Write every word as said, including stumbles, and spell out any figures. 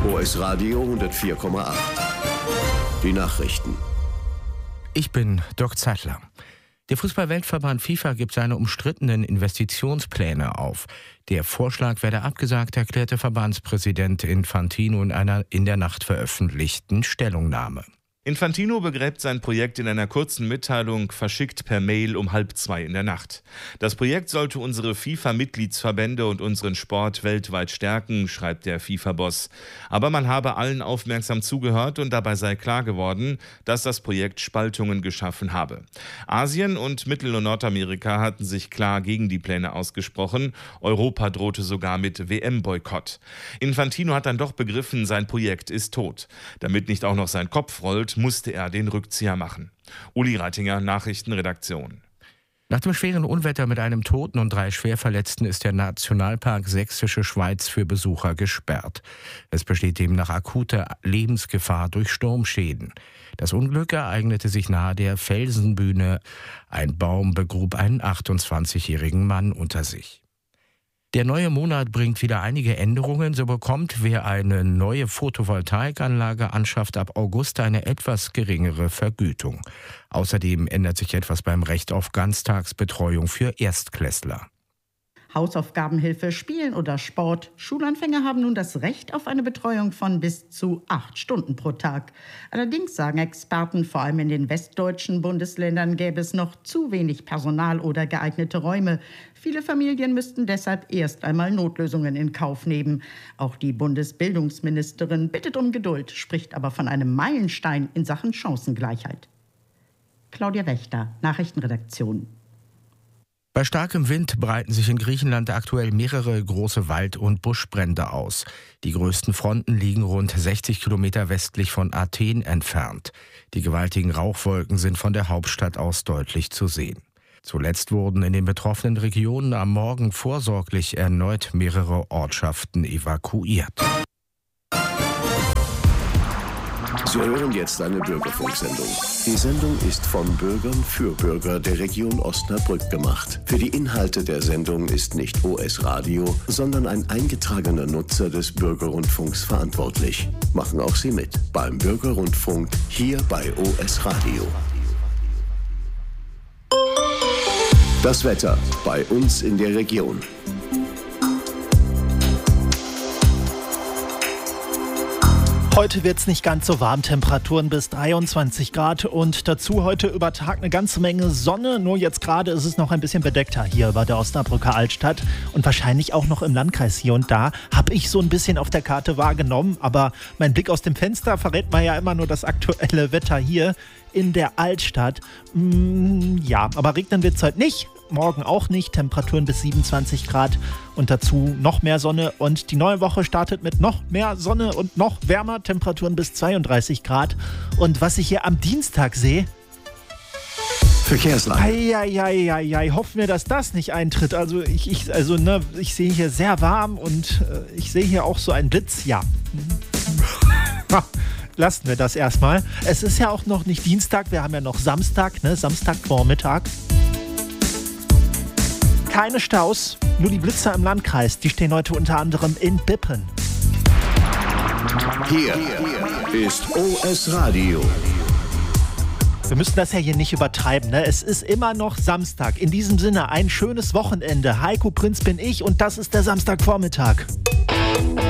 O S Radio hundertvier Komma acht. Die Nachrichten. Ich bin Dirk Zeitler. Der Fußball-Weltverband FIFA gibt seine umstrittenen Investitionspläne auf. Der Vorschlag werde abgesagt, erklärte Verbandspräsident Infantino in einer in der Nacht veröffentlichten Stellungnahme. Infantino begräbt sein Projekt in einer kurzen Mitteilung, verschickt per Mail um halb zwei in der Nacht. Das Projekt sollte unsere FIFA-Mitgliedsverbände und unseren Sport weltweit stärken, schreibt der FIFA-Boss. Aber man habe allen aufmerksam zugehört und dabei sei klar geworden, dass das Projekt Spaltungen geschaffen habe. Asien und Mittel- und Nordamerika hatten sich klar gegen die Pläne ausgesprochen. Europa drohte sogar mit W M-Boykott. Infantino hat dann doch begriffen, sein Projekt ist tot. Damit nicht auch noch sein Kopf rollt, musste er den Rückzieher machen. Uli Reitinger, Nachrichtenredaktion. Nach dem schweren Unwetter mit einem Toten und drei Schwerverletzten ist der Nationalpark Sächsische Schweiz für Besucher gesperrt. Es besteht demnach akute Lebensgefahr durch Sturmschäden. Das Unglück ereignete sich nahe der Felsenbühne. Ein Baum begrub einen achtundzwanzigjährigen Mann unter sich. Der neue Monat bringt wieder einige Änderungen. So bekommt, wer eine neue Photovoltaikanlage anschafft, ab August eine etwas geringere Vergütung. Außerdem ändert sich etwas beim Recht auf Ganztagsbetreuung für Erstklässler. Hausaufgabenhilfe, Spielen oder Sport. Schulanfänger haben nun das Recht auf eine Betreuung von bis zu acht Stunden pro Tag. Allerdings sagen Experten, vor allem in den westdeutschen Bundesländern gäbe es noch zu wenig Personal oder geeignete Räume. Viele Familien müssten deshalb erst einmal Notlösungen in Kauf nehmen. Auch die Bundesbildungsministerin bittet um Geduld, spricht aber von einem Meilenstein in Sachen Chancengleichheit. Claudia Wächter, Nachrichtenredaktion. Bei starkem Wind breiten sich in Griechenland aktuell mehrere große Wald- und Buschbrände aus. Die größten Fronten liegen rund sechzig Kilometer westlich von Athen entfernt. Die gewaltigen Rauchwolken sind von der Hauptstadt aus deutlich zu sehen. Zuletzt wurden in den betroffenen Regionen am Morgen vorsorglich erneut mehrere Ortschaften evakuiert. Sie hören jetzt eine Bürgerfunksendung. Die Sendung ist von Bürgern für Bürger der Region Osnabrück gemacht. Für die Inhalte der Sendung ist nicht O S Radio, sondern ein eingetragener Nutzer des Bürgerrundfunks verantwortlich. Machen auch Sie mit beim Bürgerrundfunk hier bei O S Radio. Das Wetter bei uns in der Region. Heute wird es nicht ganz so warm, Temperaturen bis dreiundzwanzig Grad und dazu heute über Tag eine ganze Menge Sonne. Nur jetzt gerade ist es noch ein bisschen bedeckter hier über der Osnabrücker Altstadt und wahrscheinlich auch noch im Landkreis hier und da. Habe ich so ein bisschen auf der Karte wahrgenommen, aber mein Blick aus dem Fenster verrät mir ja immer nur das aktuelle Wetter hier in der Altstadt. Mm, ja, aber regnen wird es heute nicht. Morgen auch nicht, Temperaturen bis siebenundzwanzig Grad und dazu noch mehr Sonne und die neue Woche startet mit noch mehr Sonne und noch wärmer, Temperaturen bis zweiunddreißig Grad und was ich hier am Dienstag sehe, Verkehrslage. Eieieiei, hoffen wir, dass das nicht eintritt. Also ich, ich, also, ne, ich sehe hier sehr warm und äh, ich sehe hier auch so einen Blitz, ja. Lassen wir das erstmal. Es ist ja auch noch nicht Dienstag, wir haben ja noch Samstag, ne, Samstagvormittag. Keine Staus, nur die Blitzer im Landkreis, die stehen heute unter anderem in Bippen. Hier ist O S Radio. Wir müssen das ja hier nicht übertreiben, ne? Es ist immer noch Samstag. In diesem Sinne ein schönes Wochenende. Heiko Prinz bin ich und das ist der Samstagvormittag.